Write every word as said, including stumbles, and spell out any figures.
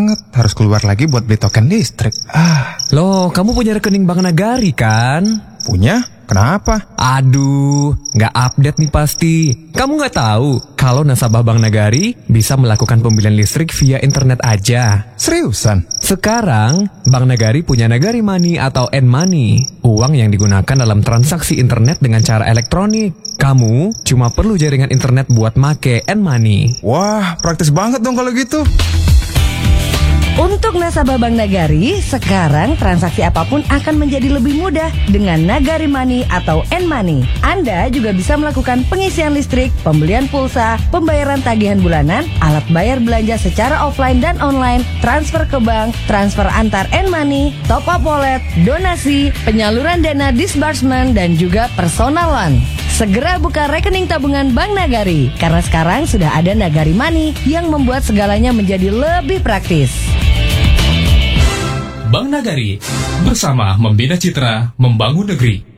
banget. Harus keluar lagi buat beli token listrik. Ah. Loh, kamu punya rekening Bank Nagari kan? Punya? Kenapa? Aduh, nggak update nih pasti. Kamu nggak tahu kalau nasabah Bank Nagari bisa melakukan pembelian listrik via internet aja. Seriusan? Sekarang, Bank Nagari punya Nagari Money atau N-Money. Uang yang digunakan dalam transaksi internet dengan cara elektronik. Kamu cuma perlu jaringan internet buat make N-Money. Wah, praktis banget dong kalau gitu. Untuk nasabah Bank Nagari, sekarang transaksi apapun akan menjadi lebih mudah dengan Nagari Money atau N-Money. Anda juga bisa melakukan pengisian listrik, pembelian pulsa, pembayaran tagihan bulanan, alat bayar belanja secara offline dan online, transfer ke bank, transfer antar N-Money, top up wallet, donasi, penyaluran dana disbursement, dan juga personal loan. Segera buka rekening tabungan Bank Nagari, karena sekarang sudah ada Nagari Money yang membuat segalanya menjadi lebih praktis. Bank Nagari, bersama membina citra, membangun negeri.